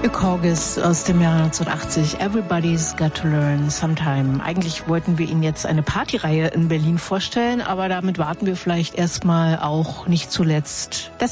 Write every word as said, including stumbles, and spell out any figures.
Corgis aus dem Jahr neunzehnhundertachtzig. Everybody's got to learn sometime. Eigentlich wollten wir Ihnen jetzt eine Partyreihe in Berlin vorstellen, aber damit warten wir vielleicht erstmal auch nicht zuletzt. Das